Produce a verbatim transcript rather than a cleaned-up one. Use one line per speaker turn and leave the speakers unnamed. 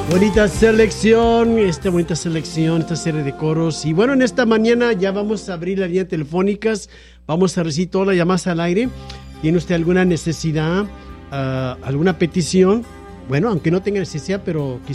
Bonita selección, esta bonita selección, esta serie de coros. Y bueno, en esta mañana ya vamos a abrir las líneas telefónicas. Vamos a recibir todas las llamadas al aire. ¿Tiene usted alguna necesidad, uh, alguna petición? Bueno, aunque no tenga necesidad, pero quizás